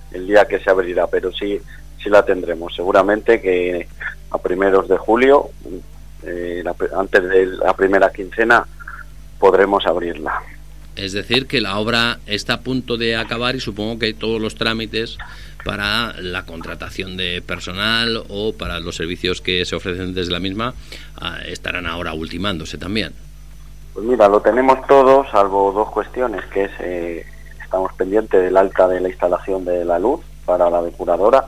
el día que se abrirá, pero sí la tendremos. Seguramente que a primeros de julio, antes de la primera quincena, podremos abrirla. Es decir, que la obra está a punto de acabar y supongo que todos los trámites para la contratación de personal o para los servicios que se ofrecen desde la misma estarán ahora ultimándose también. Pues mira, lo tenemos todo, salvo dos cuestiones, que es estamos pendientes del alta de la instalación de la luz para la depuradora,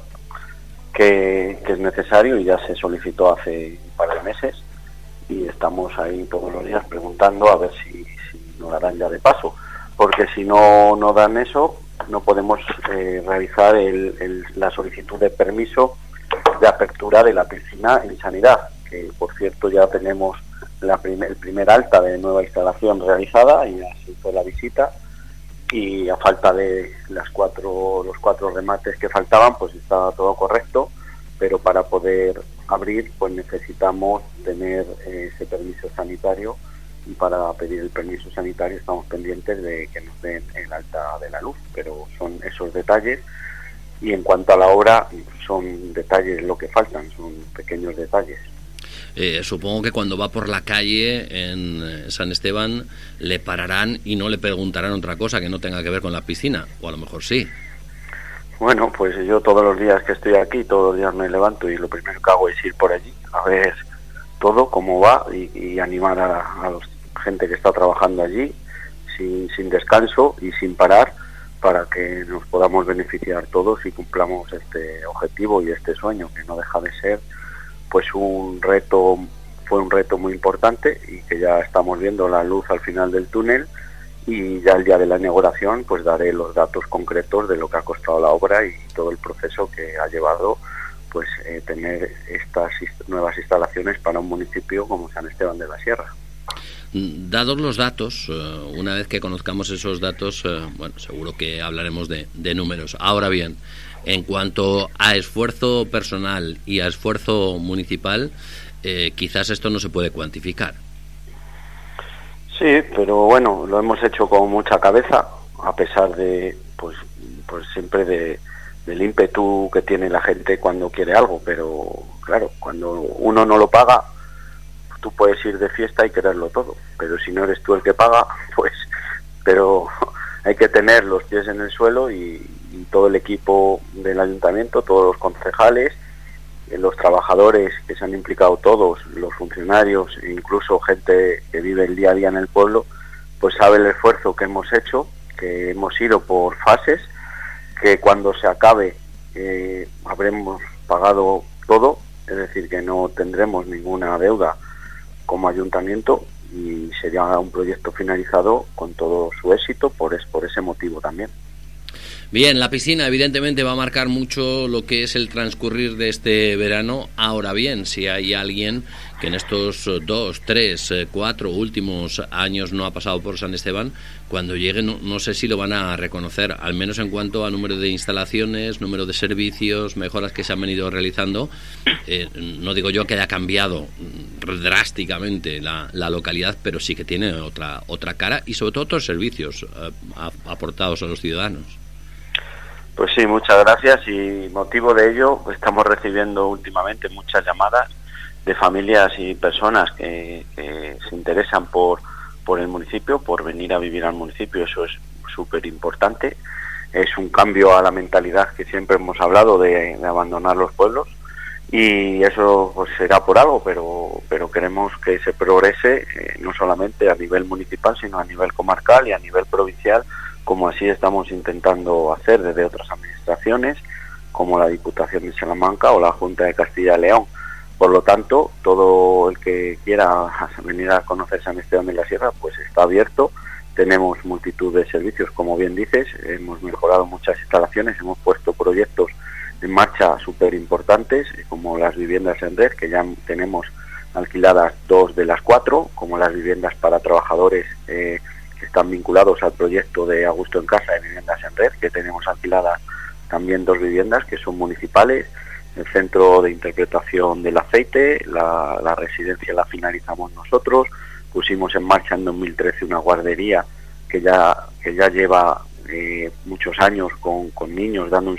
que es necesario y ya se solicitó hace un par de meses, y estamos ahí todos los días preguntando a ver si nos la dan ya de paso, porque si no dan eso, no podemos realizar la solicitud de permiso de apertura de la piscina en sanidad, que por cierto ya tenemos el primer alta de nueva instalación realizada y ya se hizo la visita, y a falta de los cuatro remates que faltaban, pues está todo correcto, pero para poder abrir pues necesitamos tener ese permiso sanitario, y para pedir el permiso sanitario estamos pendientes de que nos den el alta de la luz, pero son esos detalles. Y en cuanto a la obra, son detalles lo que faltan, son pequeños detalles. Supongo que cuando va por la calle en San Esteban le pararán y no le preguntarán otra cosa que no tenga que ver con la piscina, o a lo mejor sí. Bueno, pues yo todos los días que estoy aquí, todos los días me levanto y lo primero que hago es ir por allí a ver todo cómo va y animar a la gente que está trabajando allí sin descanso y sin parar, para que nos podamos beneficiar todos y cumplamos este objetivo y este sueño, que no deja de ser pues fue un reto muy importante, y que ya estamos viendo la luz al final del túnel, y ya el día de la inauguración pues daré los datos concretos de lo que ha costado la obra y todo el proceso que ha llevado pues tener estas nuevas instalaciones para un municipio como San Esteban de la Sierra. Dados los datos, una vez que conozcamos esos datos, bueno, seguro que hablaremos de números. Ahora bien, en cuanto a esfuerzo personal y a esfuerzo municipal, quizás esto no se puede cuantificar. Sí, pero bueno, lo hemos hecho con mucha cabeza, a pesar de pues siempre del ímpetu que tiene la gente cuando quiere algo, pero claro, cuando uno no lo paga, tú puedes ir de fiesta y quererlo todo, pero si no eres tú el que paga, pues, pero hay que tener los pies en el suelo, y todo el equipo del ayuntamiento, todos los concejales, los trabajadores que se han implicado, todos los funcionarios, incluso gente que vive el día a día en el pueblo, pues sabe el esfuerzo que hemos hecho, que hemos ido por fases, que cuando se acabe habremos pagado todo, es decir, que no tendremos ninguna deuda como ayuntamiento, y sería un proyecto finalizado con todo su éxito por ese motivo también. Bien, la piscina evidentemente va a marcar mucho lo que es el transcurrir de este verano. Ahora bien, si hay alguien que en estos 2, 3, 4 últimos años no ha pasado por San Esteban, cuando llegue no sé si lo van a reconocer, al menos en cuanto a número de instalaciones, número de servicios, mejoras que se han venido realizando. No digo yo que haya cambiado drásticamente la localidad, pero sí que tiene otra cara, y sobre todo otros servicios aportados a los ciudadanos. Pues sí, muchas gracias, y motivo de ello estamos recibiendo últimamente muchas llamadas de familias y personas que se interesan por el municipio, por venir a vivir al municipio. Eso es súper importante. Es un cambio a la mentalidad que siempre hemos hablado de abandonar los pueblos, y eso pues será por algo, pero queremos que se progrese no solamente a nivel municipal, sino a nivel comarcal y a nivel provincial, como así estamos intentando hacer desde otras administraciones, como la Diputación de Salamanca o la Junta de Castilla y León. Por lo tanto, todo el que quiera venir a conocer San Esteban de la Sierra, pues está abierto. Tenemos multitud de servicios, como bien dices, hemos mejorado muchas instalaciones, hemos puesto proyectos en marcha súper importantes, como las viviendas en red, que ya tenemos alquiladas 2 de las 4, como las viviendas para trabajadores que están vinculados al proyecto de A Gusto en Casa de Viviendas en Red, que tenemos alquiladas también 2 viviendas que son municipales, el centro de interpretación del aceite, la residencia la finalizamos nosotros, pusimos en marcha en 2013 una guardería que ya lleva muchos años con niños dando un